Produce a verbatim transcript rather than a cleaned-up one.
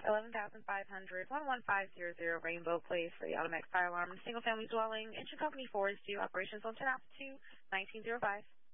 eleven thousand five hundred, one one five zero zero Rainbow Place for the automatic fire alarm and single-family dwelling. Engine company four is due. Operations on ten out to two, nineteen oh five.